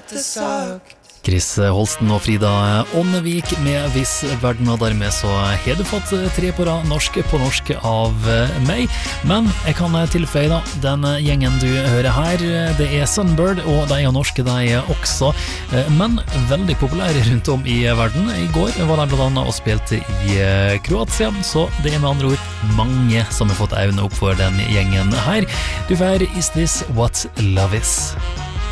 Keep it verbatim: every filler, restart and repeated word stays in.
lite sagt. Chris Holsten og Frida Ånnevik med Viss Verden, og dermed så har du fått tre på rad norsk på norsk av meg. Men jeg kan tilføye da, den gjengen du hører her, det er Sunbird, og de er norske de også, men veldig populære rundt om i verden. I går var de blant annet og spilte i Kroatia, så det er med andre ord mange som har fått øynene opp for den gjengen her. Du får Is This What Love Is?